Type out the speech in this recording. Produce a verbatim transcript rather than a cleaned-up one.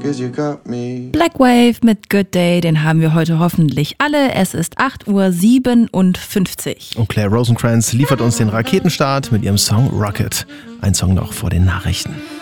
'cause you got me. Black Wave mit Good Day, den haben wir heute hoffentlich alle. Es ist acht Uhr siebenundfünfzig. Und Claire Rosencrantz liefert uns den Raketenstart mit ihrem Song Rocket. Ein Song noch vor den Nachrichten.